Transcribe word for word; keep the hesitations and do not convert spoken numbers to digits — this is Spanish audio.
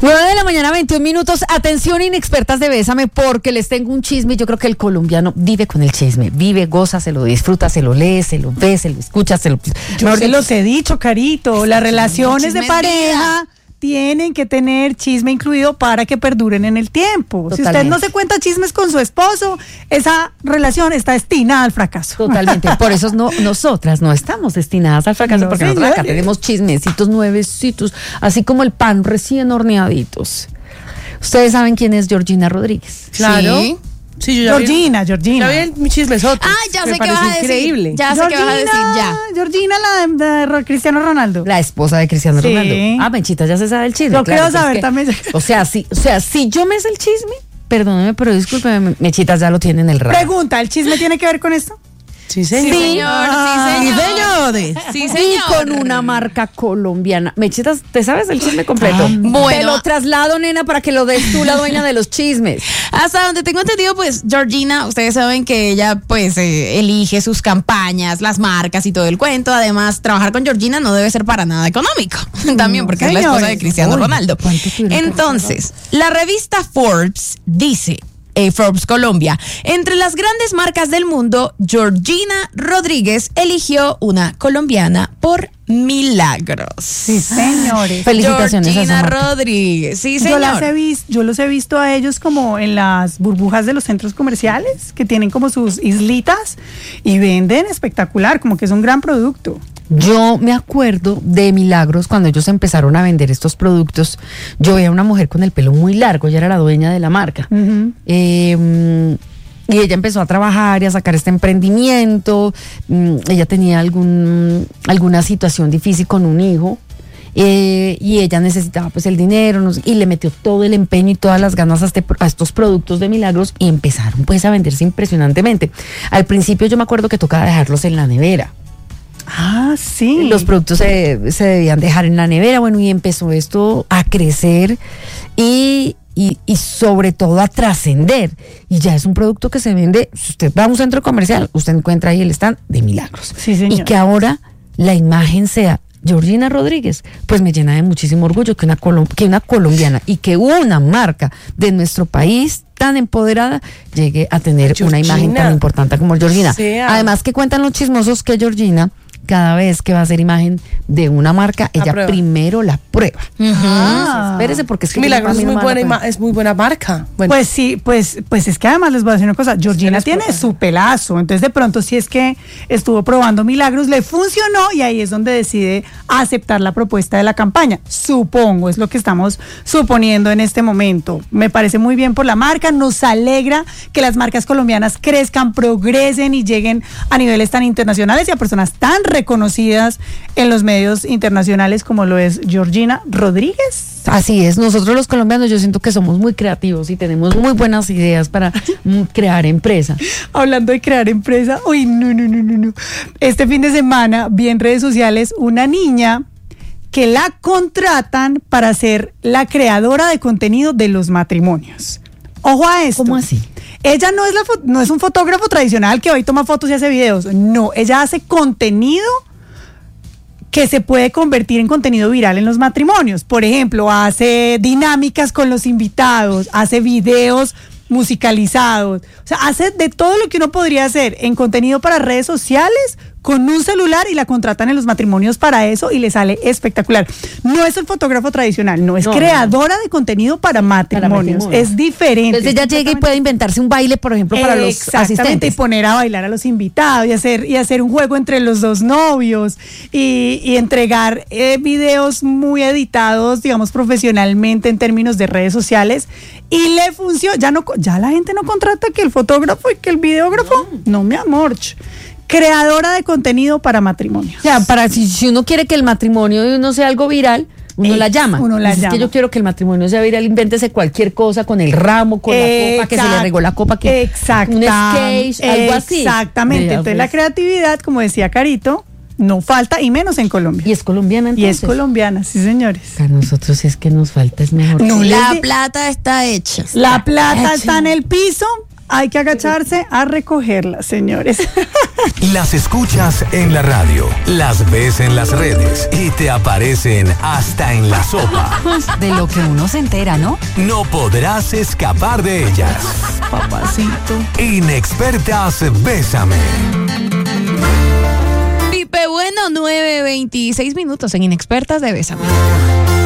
nueve de la mañana, veintiún minutos. Atención, inexpertas de Bésame, porque les tengo un chisme. Yo creo que el colombiano vive con el chisme. Vive, goza, se lo disfruta, se lo lee, se lo ve, se lo escucha, se lo... Yo no, se los he dicho, Carito. Las relaciones de pareja tienen que tener chisme incluido para que perduren en el tiempo. Totalmente. Si usted no se cuenta chismes con su esposo, esa relación está destinada al fracaso. Totalmente. Por eso no, nosotras no estamos destinadas al fracaso, no, porque señores. Nosotros acá tenemos chismecitos nuevecitos, así como el pan recién horneaditos. Ustedes saben quién es Georgina Rodríguez. Claro. Sí. Sí, yo ya Georgina, vi, Georgina. Ya vi mi chismesote. Ah, ya sé qué vas a decir. Increíble. Ya sé qué vas a decir, ya. Georgina, la de, de Cristiano Ronaldo. La esposa de Cristiano sí. Ronaldo. Ah, Menchita, ya se sabe el chisme. Yo claro, creo saber es que, también. O sea, si, o sea, si yo me sé el chisme, perdóneme, pero discúlpeme, Menchita ya lo tiene en el radar. Pregunta, ¿el chisme tiene que ver con esto? Sí, señor. Sí, señor. Ah, sí, señor. Sí, señor. Y con una marca colombiana. Mechitas, ¿te sabes el chisme completo? Ah, bueno. Te lo traslado, nena, para que lo des tú, la dueña de los chismes. Hasta donde tengo entendido, pues, Georgina, ustedes saben que ella, pues, eh, elige sus campañas, las marcas y todo el cuento. Además, trabajar con Georgina no debe ser para nada económico. También, porque no, es la esposa de Cristiano Uy, Ronaldo. Entonces, la revista Forbes dice... Eh, Forbes Colombia. Entre las grandes marcas del mundo, Georgina Rodríguez eligió una colombiana por milagros. Sí, señores. Felicitaciones. Georgina Rodríguez. Sí, señor. Yo, las he visto, yo los he visto a ellos como en las burbujas de los centros comerciales, que tienen como sus islitas y venden espectacular, como que es un gran producto. Yo me acuerdo de Milagros cuando ellos empezaron a vender estos productos. Yo veía a una mujer con el pelo muy largo, ella era la dueña de la marca. Uh-huh. Eh, y ella empezó a trabajar y a sacar este emprendimiento. Ella tenía algún, alguna situación difícil con un hijo. Eh, y ella necesitaba pues el dinero, no sé, y le metió todo el empeño y todas las ganas a, este, a estos productos de Milagros y empezaron pues a venderse impresionantemente. Al principio yo me acuerdo que tocaba dejarlos en la nevera. Ah, sí. Los productos se, se debían dejar en la nevera, bueno, y empezó esto a crecer y, y, y sobre todo a trascender. Y ya es un producto que se vende, si usted va a un centro comercial, usted encuentra ahí el stand de Milagros. Sí, señor. Y que ahora la imagen sea Georgina Rodríguez, pues me llena de muchísimo orgullo que una, colom- que una colombiana y que una marca de nuestro país tan empoderada llegue a tener Georgina. Una imagen tan importante como Georgina. Sea. Además que cuentan los chismosos que Georgina, cada vez que va a hacer imagen de una marca, ella prueba. primero la prueba. Uh-huh. Ah, espérese, porque es que Milagros es muy buena ima- es muy buena marca. Bueno. Pues sí, pues, pues es que además les voy a decir una cosa, Georgina es tiene su pelazo, entonces de pronto si es que estuvo probando Milagros, le funcionó y ahí es donde decide aceptar la propuesta de la campaña. Supongo, es lo que estamos suponiendo en este momento. Me parece muy bien por la marca, nos alegra que las marcas colombianas crezcan, progresen y lleguen a niveles tan internacionales y a personas tan reconocidas en los medios internacionales como lo es Georgina Rodríguez. Así es, nosotros los colombianos yo siento que somos muy creativos y tenemos muy buenas ideas para crear empresa. Hablando de crear empresa, uy, no, no, no, no, no. Este fin de semana vi en redes sociales una niña que la contratan para ser la creadora de contenido de los matrimonios. Ojo a esto. ¿Cómo así? Ella no es, la fo- no es un fotógrafo tradicional que hoy toma fotos y hace videos. No, ella hace contenido que se puede convertir en contenido viral en los matrimonios. Por ejemplo, hace dinámicas con los invitados, hace videos musicalizados. O sea, hace de todo lo que uno podría hacer en contenido para redes sociales con un celular y la contratan en los matrimonios para eso y le sale espectacular. No es el fotógrafo tradicional, no, es no, creadora no. de contenido para matrimonios, para es diferente. Entonces ella llega y puede inventarse un baile, por ejemplo, para los asistentes. Y poner a bailar a los invitados y hacer, y hacer un juego entre los dos novios y, y entregar eh, videos muy editados, digamos, profesionalmente en términos de redes sociales y le funciona. Ya, no, ya la gente no contrata que el fotógrafo y que el videógrafo, no, no mi amor. Creadora de contenido para matrimonios. O sea, para si, si uno quiere que el matrimonio de uno sea algo viral, uno eh, la llama. Uno la Dices, llama. Es que yo quiero que el matrimonio sea viral, invéntese cualquier cosa con el ramo, con eh, la copa, que se le regó la copa, que exacta, un sketch, algo así. Exactamente. Entonces pues. La creatividad, como decía Carito, no falta, y menos en Colombia. Y es colombiana entonces. Y es colombiana, sí señores. A nosotros si es que nos falta es mejor. No, la plata está hecha. La plata hecha. Está en el piso. hay que agacharse a recogerlas, señores. Las escuchas en la radio, las ves en las redes y te aparecen hasta en la sopa. De lo que uno se entera, ¿no? No podrás escapar de ellas. Papacito. Inexpertas Bésame. Pipe Bueno, nueve veintiséis minutos en Inexpertas de Bésame.